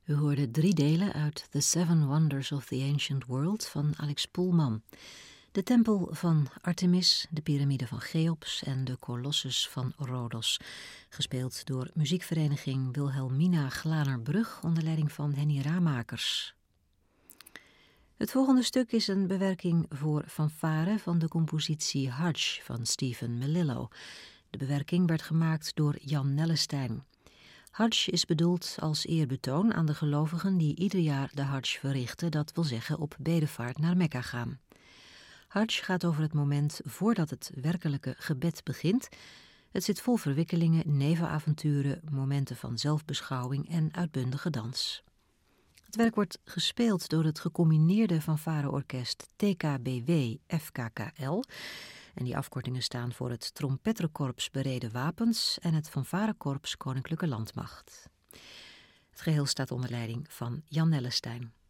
U hoorde 3 delen uit The Seven Wonders of the Ancient World van Alex Poelman. De tempel van Artemis, de piramide van Cheops en de kolossus van Rhodos. Gespeeld door muziekvereniging Wilhelmina Glanerbrug onder leiding van Henny Raamakers. Het volgende stuk is een bewerking voor fanfare van de compositie Hajj van Stephen Melillo. De bewerking werd gemaakt door Jan Nellestein. Hajj is bedoeld als eerbetoon aan de gelovigen die ieder jaar de Hajj verrichten, dat wil zeggen op bedevaart naar Mekka gaan. Hajj gaat over het moment voordat het werkelijke gebed begint. Het zit vol verwikkelingen, nevenavonturen, momenten van zelfbeschouwing en uitbundige dans. Het werk wordt gespeeld door het gecombineerde fanfareorkest TKBW FKKL. En die afkortingen staan voor het Trompetterkorps Bereden Wapens en het Fanfarekorps Koninklijke Landmacht. Het geheel staat onder leiding van Jan Nellestein.